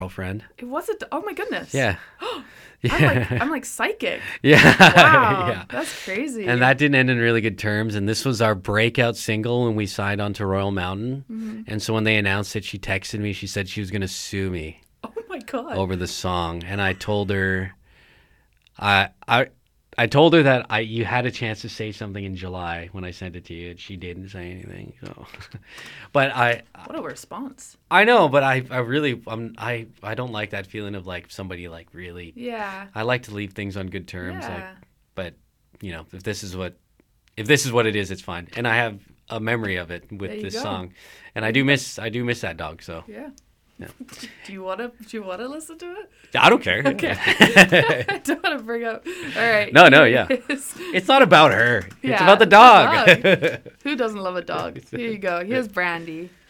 girlfriend. It was a. Oh my goodness. Yeah. I'm like psychic. Yeah. Wow. Yeah. That's crazy. And that didn't end in really good terms. And this was our breakout single when we signed on to Royal Mountain. Mm-hmm. And so when they announced it, she texted me. She said she was going to sue me Oh my God. over the song. And I told her, I told her that you had a chance to say something in July when I sent it to you, and she didn't say anything. So, but What a response. I know, but I really I don't like that feeling of like somebody like really. Yeah. I like to leave things on good terms. Yeah. Like, but you know, if this is what it is, it's fine. And I have a memory of it with There you this go. song, and I do miss that dog. So Yeah. Yeah. Do you wanna listen to it? I don't care. Okay. I don't want to bring up. All right. No, Here yeah. is- It's not about her. It's Yeah, about the it's a dog. Who doesn't love a dog? Here you go. Here's Brandy.